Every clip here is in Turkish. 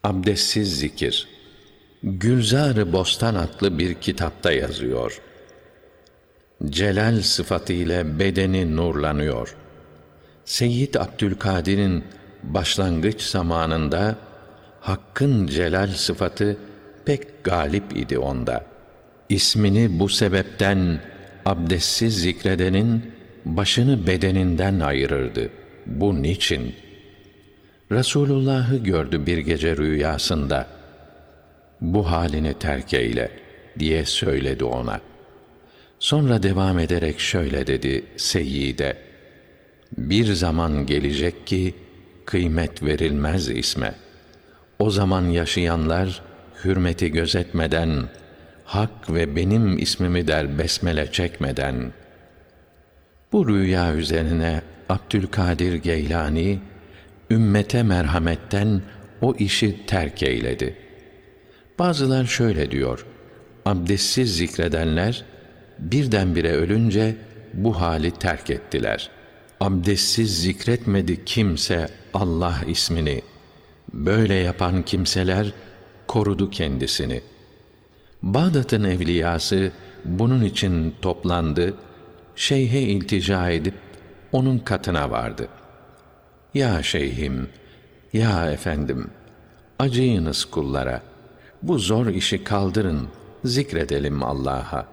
Abdestsiz zikir, Gülzar-ı Bostan adlı bir kitapta yazıyor. Celal sıfatıyla bedeni nurlanıyor. Seyyid Abdülkadir'in başlangıç zamanında Hakk'ın celal sıfatı pek galip idi onda. İsmini bu sebepten abdestsiz zikredenin başını bedeninden ayırırdı. Bu niçin? Resulullah'ı gördü bir gece rüyasında. Bu halini terk eyle diye söyledi ona. Sonra devam ederek şöyle dedi Seyyid'e: bir zaman gelecek ki kıymet verilmez isme. O zaman yaşayanlar hürmeti gözetmeden, Hak ve benim ismimi der besmele çekmeden. Bu rüya üzerine Abdülkadir Geylani ümmete merhametten o işi terk eyledi. Bazılar şöyle diyor: abdestsiz zikredenler birdenbire ölünce bu hali terk ettiler. Abdestsiz zikretmedi kimse Allah ismini. Böyle yapan kimseler korudu kendisini. Bağdat'ın evliyası bunun için toplandı, şeyhe iltica edip onun katına vardı. Ya şeyhim, ya efendim, acıyınız kullara, bu zor işi kaldırın, zikredelim Allah'a.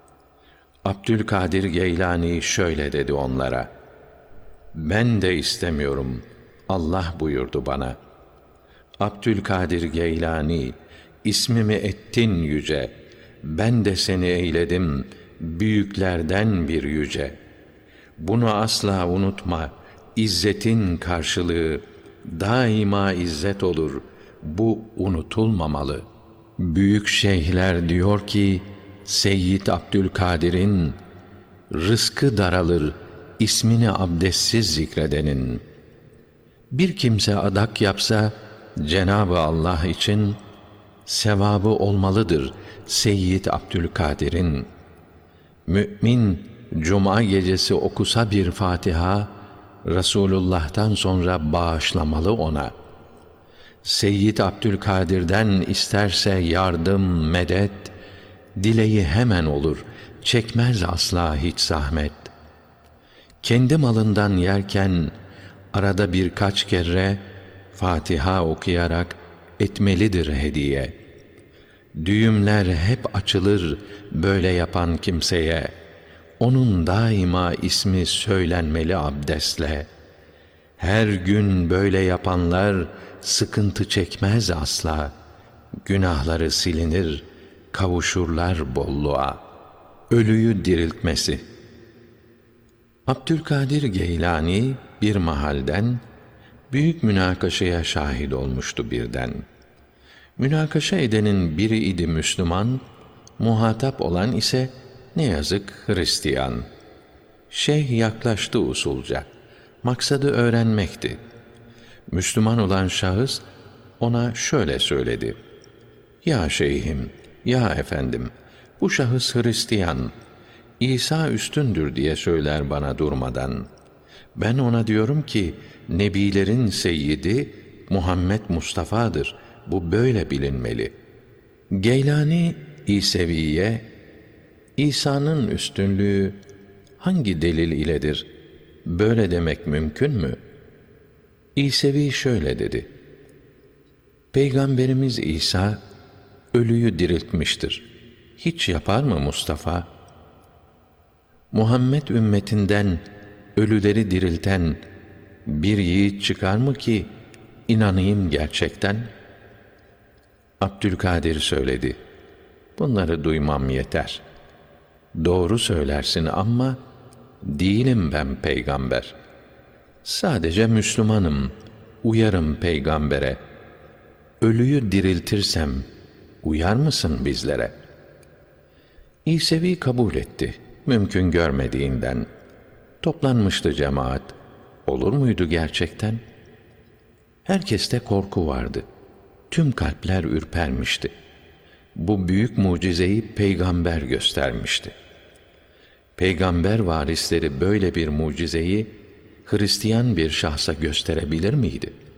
Abdülkadir Geylani şöyle dedi onlara: ben de istemiyorum, Allah buyurdu bana. Abdülkadir Geylani, ismimi ettin yüce, ben de seni eyledim büyüklerden bir yüce. Bunu asla unutma, İzzetin karşılığı daima izzet olur, bu unutulmamalı. Büyük şeyhler diyor ki, Seyyid Abdülkadir'in rızkı daralır ismini abdestsiz zikredenin. Bir kimse adak yapsa Cenab-ı Allah için sevabı olmalıdır Seyyid Abdülkadir'in. Mü'min cuma gecesi okusa bir Fatiha, Resulullah'tan sonra bağışlamalı ona. Seyyid Abdülkadir'den isterse yardım, medet, dileği hemen olur, çekmez asla hiç zahmet. Kendi malından yerken arada birkaç kere Fatiha okuyarak etmelidir hediye. Düğümler hep açılır böyle yapan kimseye. Onun daima ismi söylenmeli abdestle. Her gün böyle yapanlar sıkıntı çekmez asla. Günahları silinir, kavuşurlar bolluğa. Ölüyü diriltmesi. Abdülkadir Geylani bir mahalden büyük münakaşaya şahit olmuştu birden. Münakaşa edenin biri idi Müslüman, muhatap olan ise ne yazık Hristiyan. Şeyh yaklaştı usulca. Maksadı öğrenmekti. Müslüman olan şahıs ona şöyle söyledi: ya şeyhim, ya efendim, bu şahıs Hristiyan. İsa üstündür diye söyler bana durmadan. Ben ona diyorum ki, nebilerin seyyidi Muhammed Mustafa'dır. Bu böyle bilinmeli. Geylani İsevi'ye, İsa'nın üstünlüğü hangi delil iledir? Böyle demek mümkün mü? İsevi şöyle dedi: Peygamberimiz İsa ölüyü diriltmiştir. Hiç yapar mı Mustafa? Muhammed ümmetinden ölüleri dirilten bir yiğit çıkar mı ki inanayım gerçekten? Abdülkadir söyledi: bunları duymam yeter. Doğru söylersin ama değilim ben peygamber. Sadece Müslümanım, uyarım peygambere. Ölüyü diriltirsem uyar mısın bizlere? İsevi kabul etti, mümkün görmediğinden. Toplanmıştı cemaat. Olur muydu gerçekten? Herkeste korku vardı. Tüm kalpler ürpermişti. Bu büyük mucizeyi peygamber göstermişti. Peygamber varisleri böyle bir mucizeyi Hristiyan bir şahsa gösterebilir miydi?